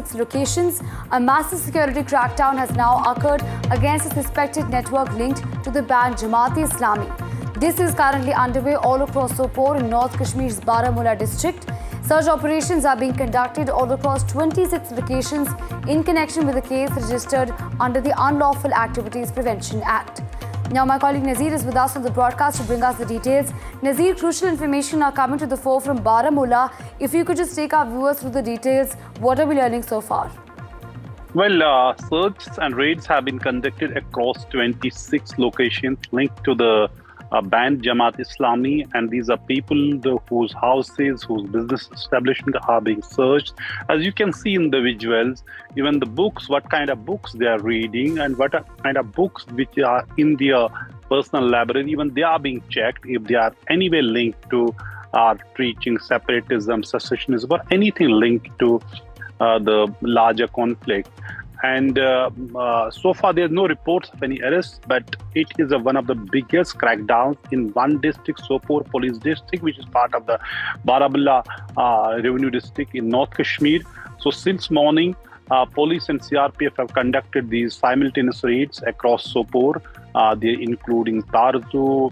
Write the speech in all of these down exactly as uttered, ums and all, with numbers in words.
six locations. A massive security crackdown has now occurred against a suspected network linked to the banned Jamaat-e-Islami. This is currently underway all across Sopore in North Kashmir's Baramulla district. Search operations are being conducted all across twenty-six locations in connection with a case registered under the Unlawful Activities Prevention Act. Now, my colleague Nazir is with us on the broadcast to bring us the details. Nazir, crucial information are coming to the fore from Baramulla. If you could just take our viewers through the details, what are we learning so far? Well, uh, searches and raids have been conducted across twenty-six locations linked to the uh, banned Jamaat-e-Islami, and these are people the, whose houses, whose business establishments are being searched. As you can see in the visuals, even the books, what kind of books they are reading and what kind of books which are in their personal library, even they are being checked if they are anyway linked to uh, preaching separatism, secessionism, or anything linked to uh, the larger conflict. And uh, uh, so far, there are no reports of any arrests, but it is a, one of the biggest crackdowns in one district, Sopore Police District, which is part of the Baramulla uh, Revenue District in North Kashmir. So since morning, uh, police and C R P F have conducted these simultaneous raids across Sopore, uh, including Tarzu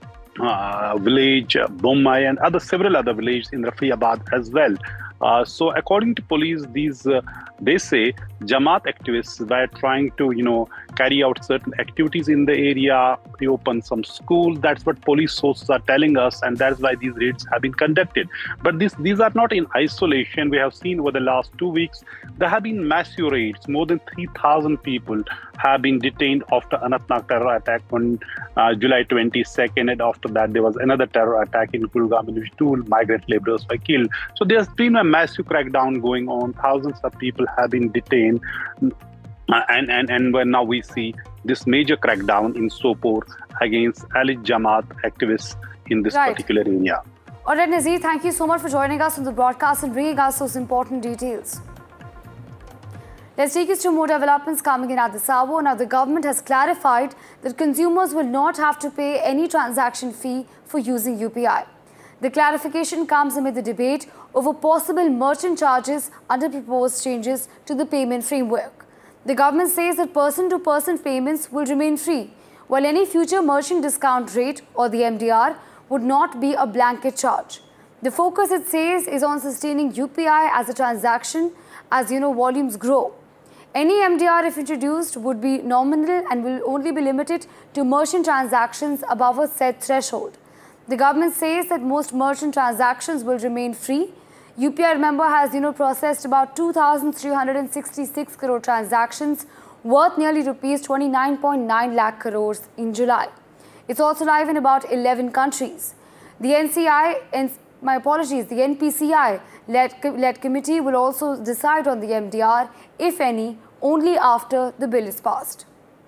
uh, village, Bommai, and other several other villages in Rafiabad as well. Uh, so according to police, these uh, they say Jamaat activists were trying to, you know, carry out certain activities in the area, reopen some schools. That's what police sources are telling us, and that's why these raids have been conducted. But this, these are not in isolation. We have seen over the last two weeks, there have been massive raids. More than three thousand people have been detained after Anantnag terror attack on uh, July twenty-second, and after that there was another terror attack in Kulgam in which two migrant laborers were killed. So there's been a massive crackdown going on. Thousands of people have been detained, uh, and and and when now we see this major crackdown in Sopore against alleged Jamaat activists in this right. particular area. All right, Nazir, thank you so much for joining us on the broadcast and bringing us those important details. Let's take us to more developments coming in at this hour. Now, the government has clarified that consumers will not have to pay any transaction fee for using U P I. The clarification comes amid the debate over possible merchant charges under proposed changes to the payment framework. The government says that person-to-person payments will remain free, while any future merchant discount rate, or the M D R, would not be a blanket charge. The focus, it says, is on sustaining U P I as a transaction as, you know, volumes grow. Any M D R, if introduced, would be nominal and will only be limited to merchant transactions above a set threshold. The government says that most merchant transactions will remain free. U P I, remember, has, you know, processed about two thousand three hundred sixty-six crore transactions worth nearly rupees twenty-nine point nine lakh crores in July. It's also live in about eleven countries. The N C I, and my apologies, the N P C I-led led committee will also decide on the M D R, if any, only after the bill is passed.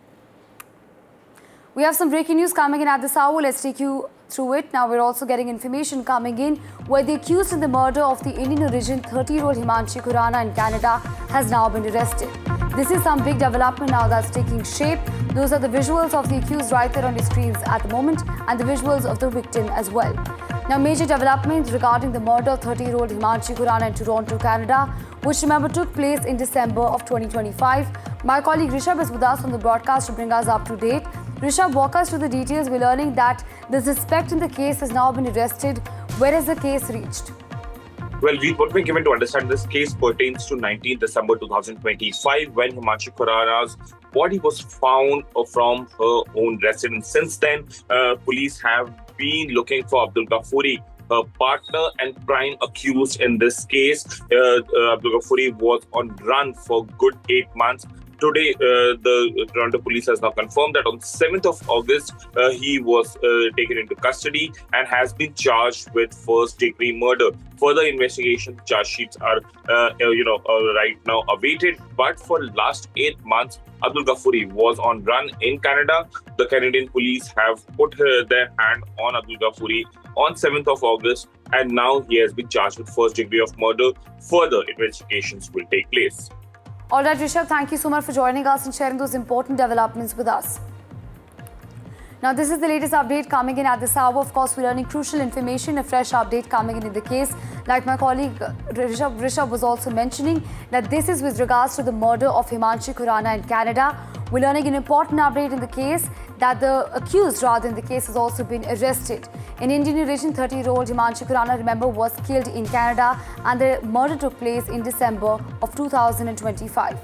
We have some breaking news coming in at this hour. Let's take you through it. Now, we're also getting information coming in where the accused in the murder of the Indian origin thirty-year-old Himanshi Khurana in Canada has now been arrested. This is some big development now that's taking shape. Those are the visuals of the accused right there on your screens at the moment, and the visuals of the victim as well. Now, major developments regarding the murder of thirty-year-old Himanshi Khurana in Toronto, Canada, which, remember, took place in December of twenty twenty-five. My colleague Rishabh is with us on the broadcast to bring us up to date. Rishabh, walk us through the details. We're learning that the suspect in the case has now been arrested. Where has the case reached? Well, we, what we're given to understand, this case pertains to nineteenth December two thousand twenty-five, when Himanshi Khurana's body was found from her own residence. Since then, uh, police have been looking for Abdul Ghafoori, her partner and prime accused in this case. Uh, uh, Abdul Ghafoori was on run for good eight months. Today, uh, the Toronto police has now confirmed that on seventh of August, uh, he was uh, taken into custody and has been charged with first-degree murder. Further investigation charge sheets are, uh, you know, uh, right now awaited. But for last eight months, Abdul Ghafoori was on run in Canada. The Canadian police have put uh, their hand on Abdul Ghafoori on seventh of August, and now he has been charged with first degree of murder. Further investigations will take place. All right, Rishabh, thank you so much for joining us and sharing those important developments with us. Now, this is the latest update coming in at this hour. Of course, we're learning crucial information, a fresh update coming in in the case. Like my colleague Rishabh, Rishabh was also mentioning, that this is with regards to the murder of Himanshi Khurana in Canada. We're learning an important update in the case, that the accused, rather in the case, has also been arrested. In Indian origin, thirty-year-old Himanshi Khurana, remember, was killed in Canada, and the murder took place in December of two thousand twenty-five.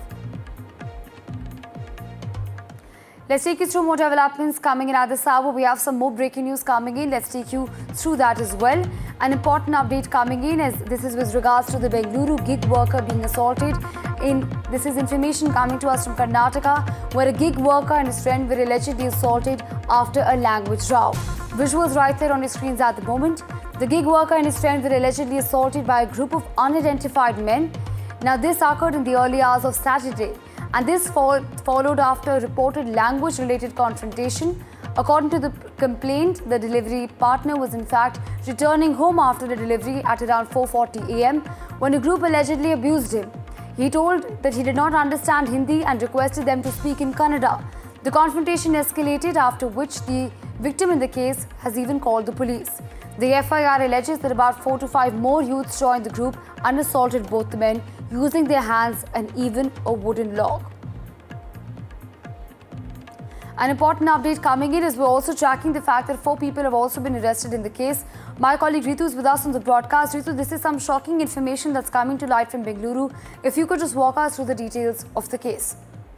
Let's take you through more developments coming in at this hour. We have some more breaking news coming in. Let's take you through that as well. An important update coming in, as this is with regards to the Bengaluru gig worker being assaulted. In this is information coming to us from Karnataka, where a gig worker and his friend were allegedly assaulted after a language row. Visuals right there on your screens at the moment. The gig worker and his friend were allegedly assaulted by a group of unidentified men. Now, this occurred in the early hours of Saturday, and this fo followed after a reported language-related confrontation. According to the complaint, the delivery partner was in fact returning home after the delivery at around four forty a m when a group allegedly abused him. He told that he did not understand Hindi and requested them to speak in Kannada. The confrontation escalated, after which the victim in the case has even called the police. The F I R alleges that about four to five more youths joined the group and assaulted both the men using their hands and even a wooden log. An important update coming in is we're also tracking the fact that four people have also been arrested in the case. My colleague Ritu is with us on the broadcast. Ritu, this is some shocking information that's coming to light from Bengaluru. If you could just walk us through the details of the case.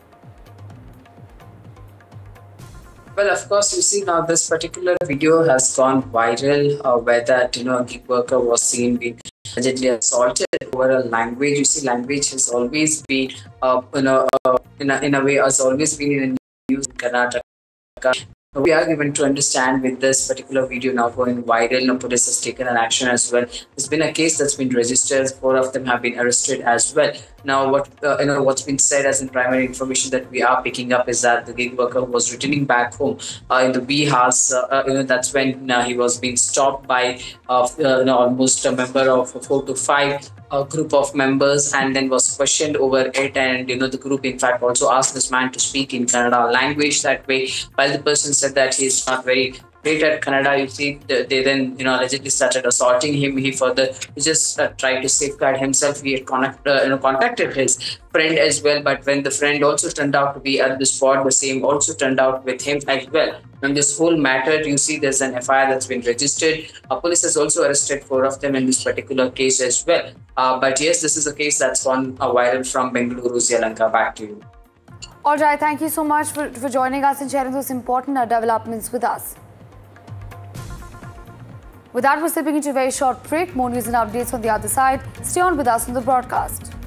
Well, of course, you see now this particular video has gone viral, uh, where that, you know, a gig worker was seen being allegedly assaulted over a language. You see, language has always been, uh, you know, uh, in, a, in a way, has always been in news in Karnataka. We are given to understand with this particular video now going viral, now police has taken an action as well. There's been a case that's been registered. Four of them have been arrested as well. Now, what uh, you know, what's been said as in primary information that we are picking up is that the gig worker was returning back home uh, in the Bihars. Uh, uh, you know, that's when uh, he was being stopped by uh, uh, you know, almost a member of four to five. A group of members, and then was questioned over it, and you know the group in fact also asked this man to speak in Kannada language. That way, while the person said that he's not very great at Kannada, you see, they then you know allegedly started assaulting him. He further he just uh, tried to safeguard himself. He had connect, uh, you know contacted his friend as well, but when the friend also turned out to be at the spot, the same also turned out with him as well. In this whole matter, you see there's an F I R that's been registered. Uh, police has also arrested four of them in this particular case as well. Uh, but yes, this is a case that's gone uh, viral from Bengaluru. Yalanka, back to you. All right, thank you so much for, for joining us and sharing those important uh, developments with us. With that, we're slipping into a very short break. More news and updates on the other side. Stay on with us on the broadcast.